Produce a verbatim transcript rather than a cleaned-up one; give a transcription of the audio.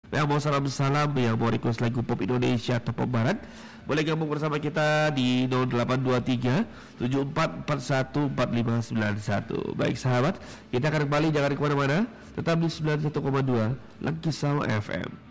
Yang mau salam-salam, yang mau request lagu pop Indonesia atau pop barat, boleh gabung bersama kita di nol delapan dua tiga tujuh empat empat satu empat lima sembilan satu. Baik sahabat, kita akan kembali, jangan kemana-mana, tetap di sembilan puluh satu koma dua Langkisau F M.